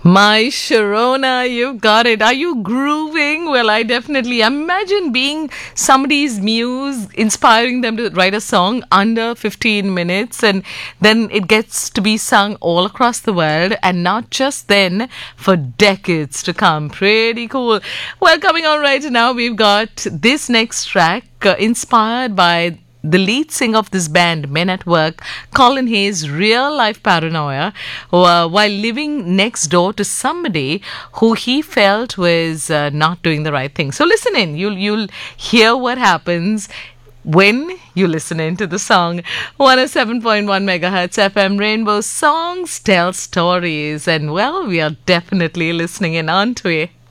My Sharona, you've got it. Are you grooving? Well, I definitely imagine being somebody's muse, inspiring them to write a song under 15 minutes, and then it gets to be sung all across the world, and not just then, for decades to come. Pretty cool. Well, coming on right now, we've got this next track inspired by the lead singer of this band, Men at Work, Colin Hayes' real life paranoia while living next door to somebody who he felt was not doing the right thing. So listen in. You'll hear what happens when you listen into the song. 107.1 megahertz FM Rainbow Songs Tell Stories. And well, we are definitely listening in, aren't we?